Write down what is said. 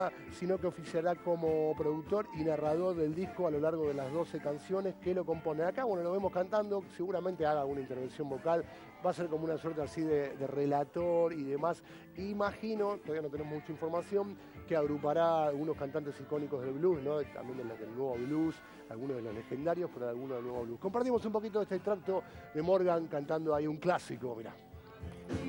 sino que oficiará como productor y narrador del disco a lo largo de las 12 canciones que lo componen. Acá, bueno, lo vemos cantando, seguramente haga una intervención vocal, va a ser como una suerte así de relator y demás. Imagino, todavía no tenemos mucha información, que agrupará algunos cantantes icónicos del blues, ¿no? También del nuevo blues, algunos de los legendarios, pero algunos del nuevo blues. Compartimos un poquito de este extracto de Morgan cantando ahí un clásico, mirá.